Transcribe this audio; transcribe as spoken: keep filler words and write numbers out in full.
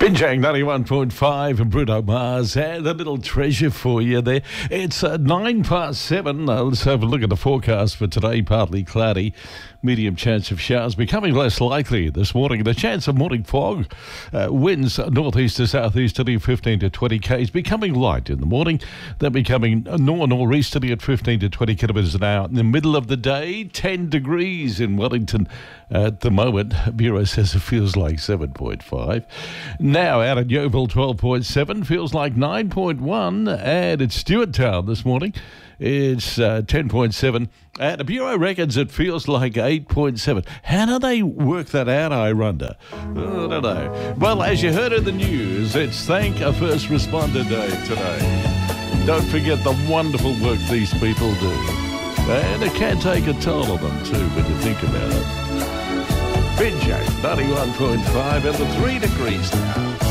Binjang ninety-one point five and Bruno Mars and a little treasure for you there. It's uh, nine past seven. Uh, let's have a look at the forecast for today. Partly cloudy, medium chance of showers, becoming less likely this morning. The chance of morning fog. Uh, winds northeast to southeasterly fifteen to twenty k's, becoming light in the morning, then becoming nor nor'easterly at fifteen to twenty kilometres an hour. In the middle of the day, ten degrees in Wellington at the moment. Bureau says it feels like seven point five. Now out at Yeovil, twelve point seven, feels like nine point one, and at Stewarttown this morning, it's uh, ten point seven. And the Bureau reckons it feels like eight point seven. How do they work that out, I wonder? Oh, I don't know. Well, as you heard in the news, it's Thank a First Responder Day today. Don't forget the wonderful work these people do. And it can take a toll on them too when you think about it. Binjang ninety-one point five and the three degrees now.